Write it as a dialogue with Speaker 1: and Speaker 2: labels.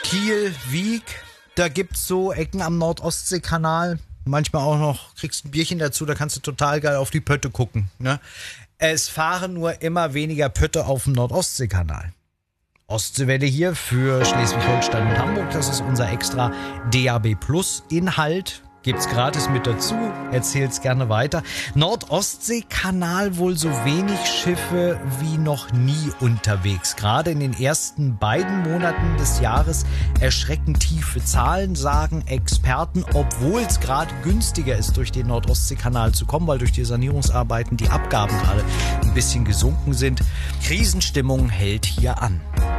Speaker 1: Kiel, Wieg, da gibt's so Ecken am Nord-Ostsee-Kanal. Manchmal auch noch, kriegst ein Bierchen dazu, da kannst du total geil auf die Pötte gucken. Ne? Es fahren nur immer weniger Pötte auf dem Nord-Ostsee-Kanal. Ostseewelle hier für Schleswig-Holstein und Hamburg. Das ist unser extra DAB Plus Inhalt. Gibt's gratis mit dazu. Erzähl's gerne weiter. Nord-Ostsee-Kanal wohl so wenig Schiffe wie noch nie unterwegs. Gerade in den ersten beiden Monaten des Jahres erschreckend tiefe Zahlen, sagen Experten, obwohl es gerade günstiger ist, durch den Nord-Ostsee-Kanal zu kommen, weil durch die Sanierungsarbeiten die Abgaben gerade ein bisschen gesunken sind. Krisenstimmung hält hier an.